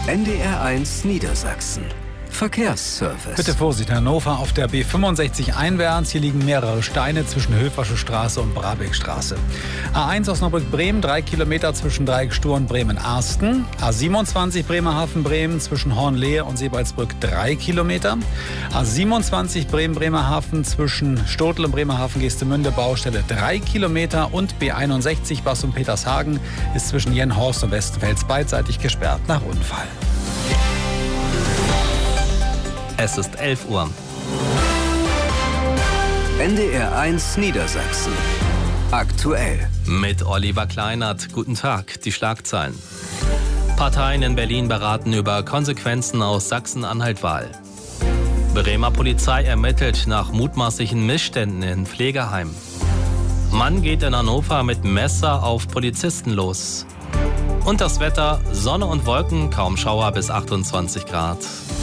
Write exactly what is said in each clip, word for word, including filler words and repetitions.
N D R eins Niedersachsen. Verkehrsservice. Bitte Vorsicht, Hannover auf der B fünfundsechzig einwärts. Hier liegen mehrere Steine zwischen Höfersche Straße und Brabeckstraße. A eins Osnabrück-Bremen, drei Kilometer zwischen Dreieckstur und Bremen-Arsten. A siebenundzwanzig Bremerhaven-Bremen zwischen Hornlehe und Sebalsbrück, drei Kilometer. A siebenundzwanzig Bremen-Bremerhaven zwischen Stotel und Bremerhaven-Geestemünde, Baustelle, drei Kilometer. Und B einundsechzig Bassum-Petershagen ist zwischen Jenhorst und Westenfels beidseitig gesperrt nach Unfall. Es ist elf Uhr. N D R eins Niedersachsen. Aktuell. Mit Oliver Kleinert. Guten Tag. Die Schlagzeilen. Parteien in Berlin beraten über Konsequenzen aus Sachsen-Anhalt-Wahl. Bremer Polizei ermittelt nach mutmaßlichen Missständen in Pflegeheim. Mann geht in Hannover mit Messer auf Polizisten los. Und das Wetter: Sonne und Wolken, kaum Schauer bis achtundzwanzig Grad.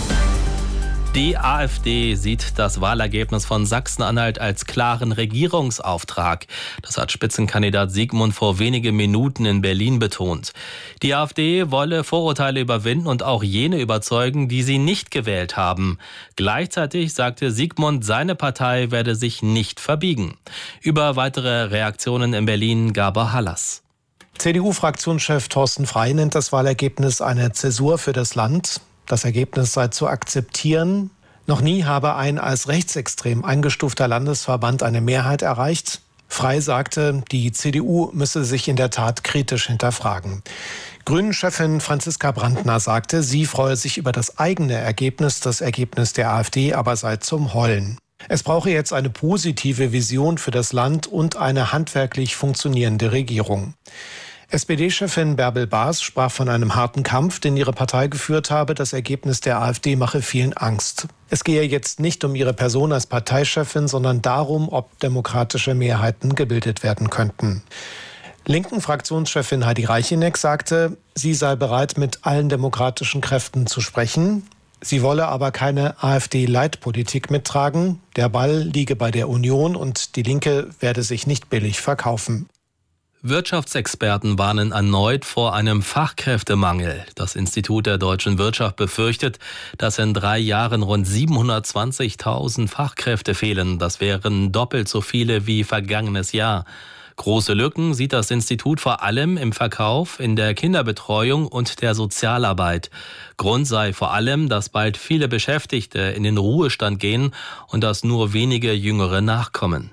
Die AfD sieht das Wahlergebnis von Sachsen-Anhalt als klaren Regierungsauftrag. Das hat Spitzenkandidat Sigmund vor wenigen Minuten in Berlin betont. Die AfD wolle Vorurteile überwinden und auch jene überzeugen, die sie nicht gewählt haben. Gleichzeitig sagte Sigmund, seine Partei werde sich nicht verbiegen. Über weitere Reaktionen in Berlin Gabor Hallas. C D U-Fraktionschef Thorsten Frey nennt das Wahlergebnis eine Zäsur für das Land. Das Ergebnis sei zu akzeptieren. Noch nie habe ein als rechtsextrem eingestufter Landesverband eine Mehrheit erreicht. Frey sagte, die C D U müsse sich in der Tat kritisch hinterfragen. Grünen-Chefin Franziska Brandner sagte, sie freue sich über das eigene Ergebnis, das Ergebnis der AfD aber sei zum Heulen. Es brauche jetzt eine positive Vision für das Land und eine handwerklich funktionierende Regierung. S P D-Chefin Bärbel Baas sprach von einem harten Kampf, den ihre Partei geführt habe. Das Ergebnis der AfD mache vielen Angst. Es gehe jetzt nicht um ihre Person als Parteichefin, sondern darum, ob demokratische Mehrheiten gebildet werden könnten. Linken Fraktionschefin Heidi Reicheneck sagte, sie sei bereit, mit allen demokratischen Kräften zu sprechen. Sie wolle aber keine AfD-Leitpolitik mittragen. Der Ball liege bei der Union und die Linke werde sich nicht billig verkaufen. Wirtschaftsexperten warnen erneut vor einem Fachkräftemangel. Das Institut der deutschen Wirtschaft befürchtet, dass in drei Jahren rund siebenhundertzwanzigtausend Fachkräfte fehlen. Das wären doppelt so viele wie vergangenes Jahr. Große Lücken sieht das Institut vor allem im Verkauf, in der Kinderbetreuung und der Sozialarbeit. Grund sei vor allem, dass bald viele Beschäftigte in den Ruhestand gehen und dass nur wenige Jüngere nachkommen.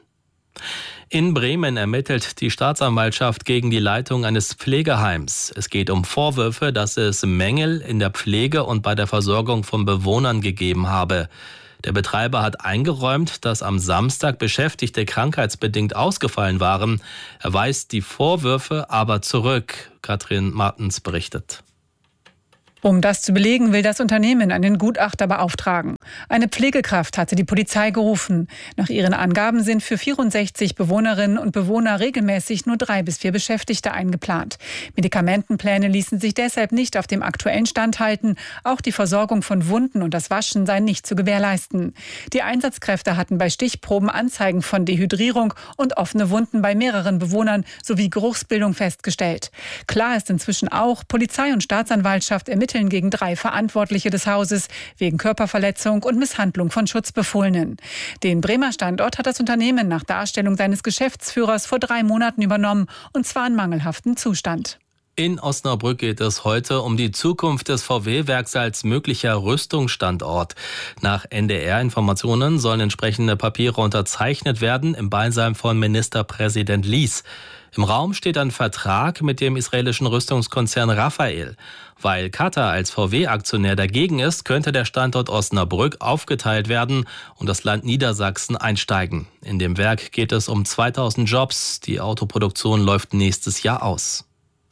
In Bremen ermittelt die Staatsanwaltschaft gegen die Leitung eines Pflegeheims. Es geht um Vorwürfe, dass es Mängel in der Pflege und bei der Versorgung von Bewohnern gegeben habe. Der Betreiber hat eingeräumt, dass am Samstag Beschäftigte krankheitsbedingt ausgefallen waren. Er weist die Vorwürfe aber zurück. Katrin Martens berichtet. Um das zu belegen, will das Unternehmen einen Gutachter beauftragen. Eine Pflegekraft hatte die Polizei gerufen. Nach ihren Angaben sind für vierundsechzig Bewohnerinnen und Bewohner regelmäßig nur drei bis vier Beschäftigte eingeplant. Medikamentenpläne ließen sich deshalb nicht auf dem aktuellen Stand halten. Auch die Versorgung von Wunden und das Waschen sei nicht zu gewährleisten. Die Einsatzkräfte hatten bei Stichproben Anzeigen von Dehydrierung und offene Wunden bei mehreren Bewohnern sowie Geruchsbildung festgestellt. Klar ist inzwischen auch, Polizei und Staatsanwaltschaft ermitteln gegen drei Verantwortliche des Hauses wegen Körperverletzung und Misshandlung von Schutzbefohlenen. Den Bremer Standort hat das Unternehmen nach Darstellung seines Geschäftsführers vor drei Monaten übernommen, und zwar in mangelhaftem Zustand. In Osnabrück geht es heute um die Zukunft des V W-Werks als möglicher Rüstungsstandort. Nach N D R-Informationen sollen entsprechende Papiere unterzeichnet werden im Beisein von Ministerpräsident Lies. Im Raum steht ein Vertrag mit dem israelischen Rüstungskonzern Rafael. Weil Katar als V W-Aktionär dagegen ist, könnte der Standort Osnabrück aufgeteilt werden und das Land Niedersachsen einsteigen. In dem Werk geht es um zweitausend Jobs. Die Autoproduktion läuft nächstes Jahr aus.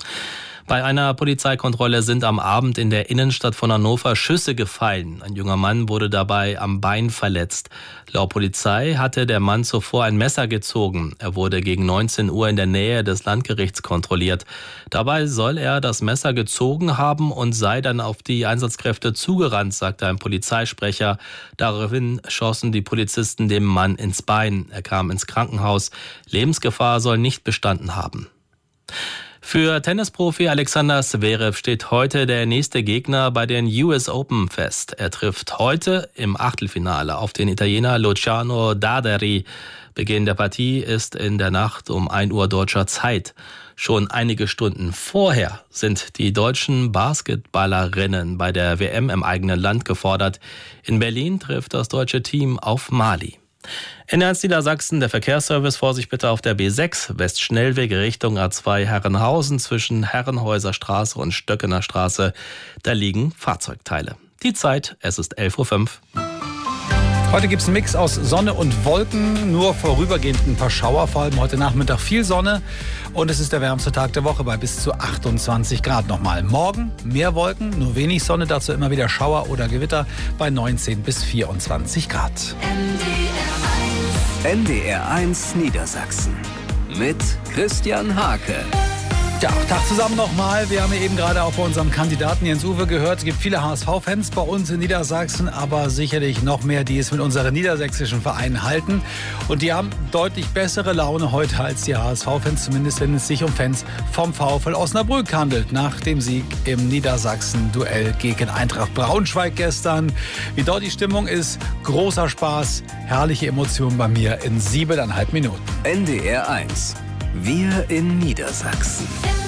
Bei einer Polizeikontrolle sind am Abend in der Innenstadt von Hannover Schüsse gefallen. Ein junger Mann wurde dabei am Bein verletzt. Laut Polizei hatte der Mann zuvor ein Messer gezogen. Er wurde gegen neunzehn Uhr in der Nähe des Landgerichts kontrolliert. Dabei soll er das Messer gezogen haben und sei dann auf die Einsatzkräfte zugerannt, sagte ein Polizeisprecher. Daraufhin schossen die Polizisten dem Mann ins Bein. Er kam ins Krankenhaus. Lebensgefahr soll nicht bestanden haben. Für Tennisprofi Alexander Zverev steht heute der nächste Gegner bei den U S Open fest. Er trifft heute im Achtelfinale auf den Italiener Luciano Daderi. Beginn der Partie ist in der Nacht um ein Uhr deutscher Zeit. Schon einige Stunden vorher sind die deutschen Basketballerinnen bei der W M im eigenen Land gefordert. In Berlin trifft das deutsche Team auf Mali. In Niedersachsen der Verkehrsservice, Vorsicht bitte auf der B sechs, Westschnellweg Richtung A zwei Herrenhausen zwischen Herrenhäuser Straße und Stöckener Straße. Da liegen Fahrzeugteile. Die Zeit, es ist elf Uhr fünf. Heute gibt es einen Mix aus Sonne und Wolken, nur vorübergehend ein paar Schauer, vor allem heute Nachmittag viel Sonne und es ist der wärmste Tag der Woche bei bis zu achtundzwanzig Grad nochmal. Morgen mehr Wolken, nur wenig Sonne, dazu immer wieder Schauer oder Gewitter bei neunzehn bis vierundzwanzig Grad. N D R eins Niedersachsen mit Christian Hake. Ja, Tag zusammen nochmal. Wir haben ja eben gerade auch bei unserem Kandidaten Jens Uwe gehört, es gibt viele H S V-Fans bei uns in Niedersachsen, aber sicherlich noch mehr, die es mit unseren niedersächsischen Vereinen halten. Und die haben deutlich bessere Laune heute als die H S V-Fans, zumindest wenn es sich um Fans vom VfL Osnabrück handelt, nach dem Sieg im Niedersachsen-Duell gegen Eintracht Braunschweig gestern. Wie dort die Stimmung ist, großer Spaß, herrliche Emotionen bei mir in siebeneinhalb Minuten. N D R eins. Wir in Niedersachsen.